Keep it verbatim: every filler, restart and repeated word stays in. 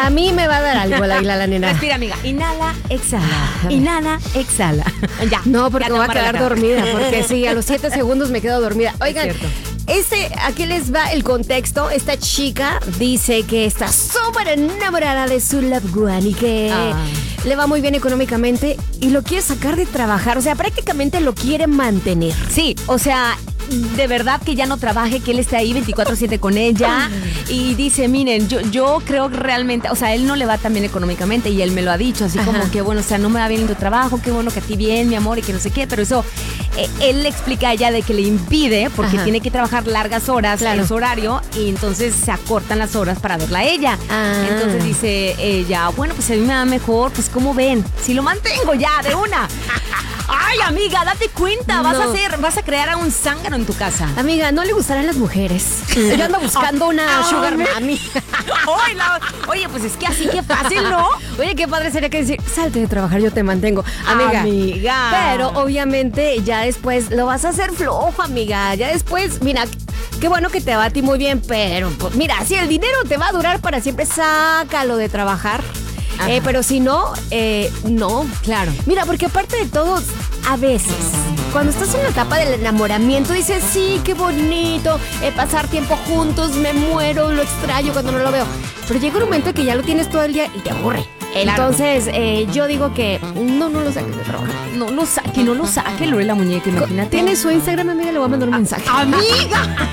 A mí me va a dar algo la, la, la nena. Respira, amiga. Inhala, exhala. Inhala, exhala. Ya. No, porque ya me voy a te quedar amarra la dormida. Porque sí, a los siete segundos me quedo dormida. Oigan, Es cierto. este, aquí les va el contexto. Esta chica dice que está súper enamorada de su loved one y que Ah. le va muy bien económicamente y lo quiere sacar de trabajar. O sea, prácticamente lo quiere mantener. Sí, o sea, de verdad que ya no trabaje, que él esté ahí veinticuatro siete con ella y dice, miren, yo, yo creo que realmente, o sea, él no le va tan bien económicamente y él me lo ha dicho, así Ajá. como que bueno, o sea, no me va bien en tu trabajo, qué bueno que a ti bien, mi amor, y que no sé qué, pero eso, eh, él le explica a ella de que le impide porque Ajá. tiene que trabajar largas horas Claro. en su horario y entonces se acortan las horas para verla a ella. Ah. Entonces dice ella, bueno, pues a mí me va mejor, pues ¿cómo ven? Si lo mantengo ya, de una. Ay, amiga, date cuenta, vas No. a hacer, vas a crear a un zángano en tu casa. Amiga, no le gustarán las mujeres. Yo ando buscando una Ah, sugar me- mami. Oye, la- Oye, pues es que así que fácil, ¿no? Oye, qué padre sería que decir, salte de trabajar, yo te mantengo. Amiga. Amiga. Pero obviamente ya después lo vas a hacer flojo, amiga. Ya después, mira, qué bueno que te va a ti muy bien, pero pues, mira, si el dinero te va a durar para siempre, sácalo de trabajar. Ajá. Eh, pero si no, eh, no. Claro. Mira, porque aparte de todo, a veces, cuando estás en la etapa del enamoramiento, dices, sí, qué bonito, eh, pasar tiempo juntos, me muero, lo extraño cuando no lo veo. Pero llega un momento que ya lo tienes todo el día y te aburre. Claro. Entonces, eh, yo digo que no, no lo saques de trabajar. No lo saque, no lo saque, Lore la muñeca, imagínate. ¿Tienes su Instagram, amiga? Le voy a mandar un mensaje. ¡Amiga!